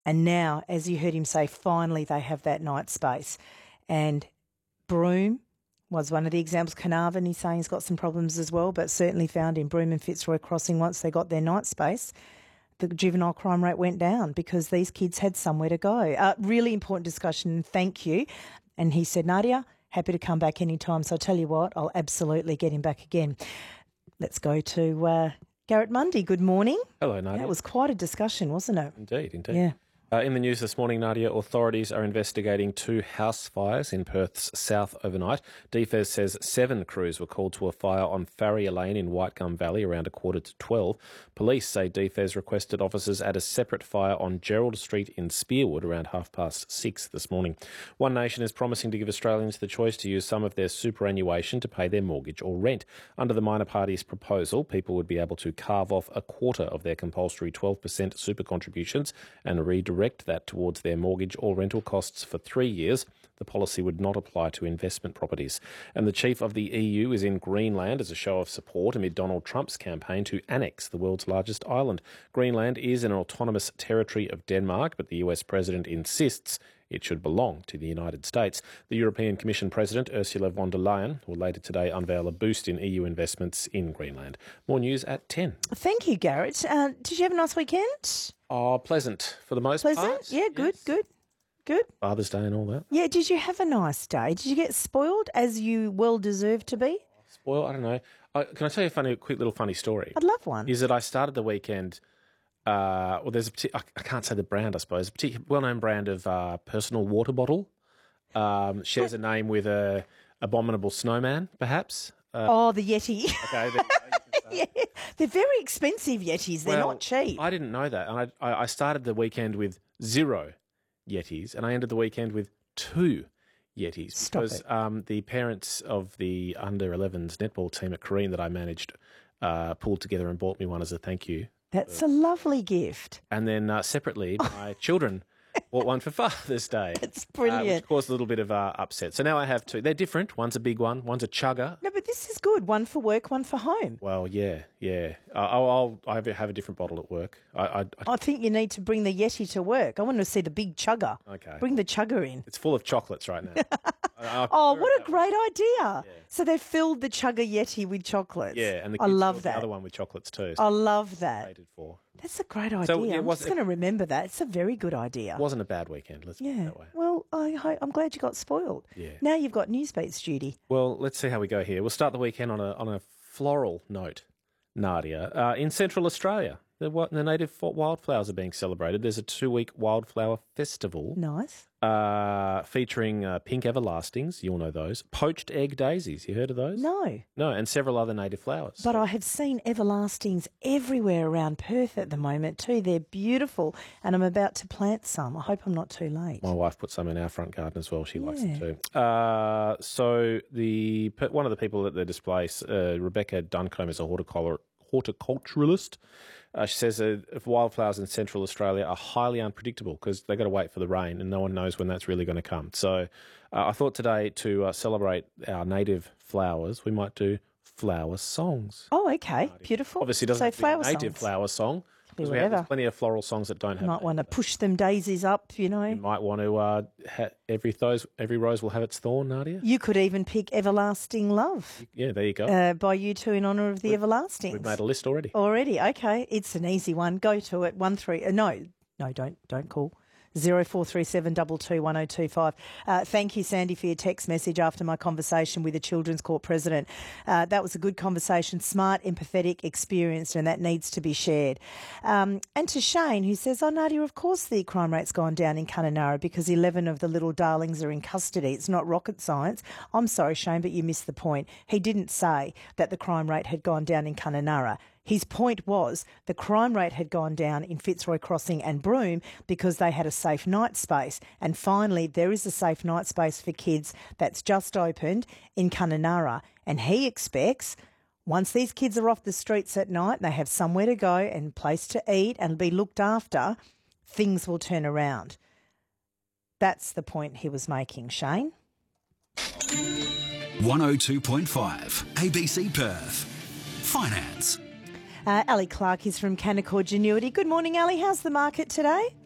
And now, as you heard him say, finally they have that night space. And Broome was one of the examples. Carnarvon, he's saying, he's got some problems as well, but certainly found in Broome and Fitzroy Crossing once they got their night space, the juvenile crime rate went down because these kids had somewhere to go. Really important discussion. Thank you. And he said, Nadia, happy to come back anytime. So I'll tell you what, I'll absolutely get him back again. Let's go to Garrett Mundy. Good morning. Hello, Nadia. That was quite a discussion, wasn't it? Indeed. Yeah. In the news this morning, Nadia, authorities are investigating 2 house fires in Perth's south overnight. DFES says 7 crews were called to a fire on Farrier Lane in Whitegum Valley around 11:45. Police say DFES requested officers at a separate fire on Gerald Street in Spearwood around 6:30 this morning. One Nation is promising to give Australians the choice to use some of their superannuation to pay their mortgage or rent. Under the minor party's proposal, people would be able to carve off a quarter of their compulsory 12% super contributions and redirect that towards their mortgage or rental costs for 3 years. The policy would not apply to investment properties. And the chief of the EU is in Greenland as a show of support amid Donald Trump's campaign to annex the world's largest island. Greenland is an autonomous territory of Denmark, but the US president insists it should belong to the United States. The European Commission President, Ursula von der Leyen, will later today unveil a boost in EU investments in Greenland. More news at 10. Thank you, Garrett. Did you have a nice weekend? Oh, pleasant for the most part. Pleasant? Yeah, good, yes. Good. Father's Day and all that. Yeah, did you have a nice day? Did you get spoiled as you well deserved to be? Spoiled? I don't know. Can I tell you a quick little funny story? I'd love one. Is that I started the weekend... there's I can't say the brand, I suppose. A particular well-known brand of personal water bottle. Shares a name with a abominable snowman, perhaps. The Yeti. Okay. Yeah, they're very expensive Yetis. They're not cheap. I didn't know that, and I started the weekend with 0 Yetis, and I ended the weekend with 2 Yetis because the parents of the under-11s netball team at Careen that I managed pulled together and bought me one as a thank you. That's a lovely gift. And then separately, my children bought one for Father's Day. That's brilliant. Which caused a little bit of upset. So now I have 2. They're different. One's a big one. One's a chugger. No, but this is good. One for work, one for home. Well, yeah. I'll have a different bottle at work. I think you need to bring the Yeti to work. I want to see the big chugger. Okay. Bring the chugger in. It's full of chocolates right now. What a great idea. Yeah. So they filled the chugger Yeti with chocolates. Yeah, and I love filled that. the other one with chocolates too. I love that. Rated for. That's a great idea. So, I'm just going to remember that. It's a very good idea. It wasn't a bad weekend, let's put it that way. Well, I'm glad you got spoiled. Yeah. Now you've got Newsbeat's duty. Well, let's see how we go here. We'll start the weekend on a floral note, Nadia. In Central Australia, the native wildflowers are being celebrated. There's a 2-week wildflower festival. Nice. Featuring pink everlastings, you'll know those. Poached egg daisies, you heard of those? No, and several other native flowers. But I have seen everlastings everywhere around Perth at the moment too. They're beautiful, and I'm about to plant some. I hope I'm not too late. My wife put some in our front garden as well. She likes them too. So one of the people at the display, Rebecca Duncombe, is a horticulturalist. She says if wildflowers in Central Australia are highly unpredictable because they've got to wait for the rain and no one knows when that's really going to come. So I thought today to celebrate our native flowers, we might do flower songs. Oh, okay. Beautiful. Obviously, it doesn't have to be a native flower song. Because there's plenty of floral songs that don't have. You might want to push them daisies up, You might want to every rose will have its thorn, Nadia. You could even pick Everlasting Love. Yeah, there you go. By U2 in honour of the Everlastings. We've made a list already. Okay. It's an easy one. Go to it. 13. No, don't call. 0437 22 1025. Thank you, Sandy, for your text message after my conversation with the Children's Court President. That was a good conversation, smart, empathetic, experienced, and that needs to be shared. And to Shane, who says, Nadia, of course the crime rate's gone down in Kununurra because 11 of the little darlings are in custody. It's not rocket science. I'm sorry, Shane, but you missed the point. He didn't say that the crime rate had gone down in Kununurra. His point was the crime rate had gone down in Fitzroy Crossing and Broome because they had a safe night space. And finally, there is a safe night space for kids that's just opened in Kununurra. And he expects once these kids are off the streets at night, they have somewhere to go and a place to eat and be looked after, things will turn around. That's the point he was making, Shane. 102.5 ABC Perth. Finance. Ali Clark is from Canaccord Genuity. Good morning, Ali. How's the market today?